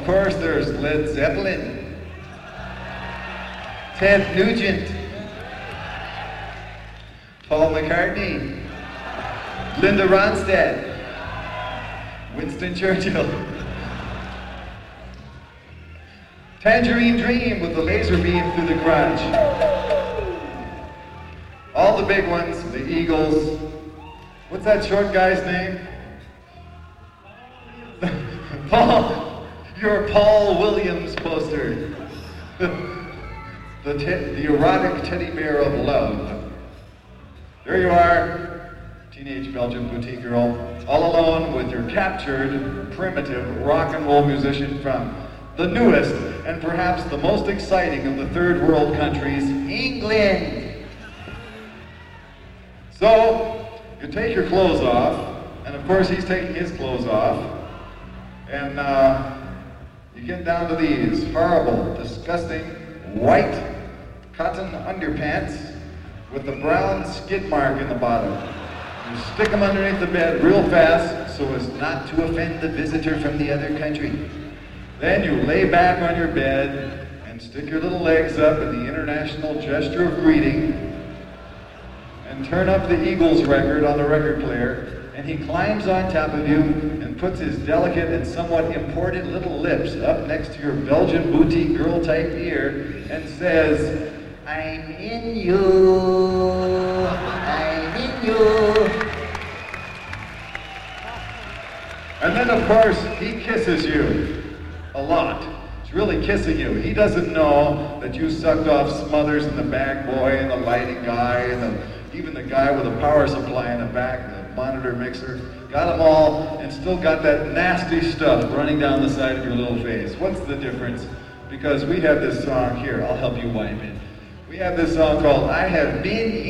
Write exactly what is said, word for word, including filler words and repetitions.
course, there's Led Zeppelin, Ted Nugent, Paul McCartney, Linda Ronstadt, Winston Churchill, Tangerine Dream with the laser beam through the crotch. All the big ones, the Eagles. What's that short guy's name? Paul, your Paul Williams poster. The, the, te- the erotic teddy bear of love. There you are, teenage Belgian boutique girl, all alone with your captured, primitive rock and roll musician from the newest and perhaps the most exciting of the third world countries, England. So, you take your clothes off, and of course he's taking his clothes off, and uh, you get down to these horrible, disgusting, white cotton underpants with the brown skid mark in the bottom. You stick them underneath the bed real fast so as not to offend the visitor from the other country. Then you lay back on your bed and stick your little legs up in the international gesture of greeting and turn up the Eagles record on the record player, and he climbs on top of you and puts his delicate and somewhat imported little lips up next to your Belgian boutique girl type ear and says, I'm in you, I'm in you. And then of course he kisses you. A lot. He's really kissing you. He doesn't know that you sucked off Smothers and the bag boy and the lighting guy and the, even the guy with a power supply in the back, the monitor mixer. Got them all and still got that nasty stuff running down the side of your little face. What's the difference? Because we have this song here. I'll help you wipe it. We have this song called I Have Been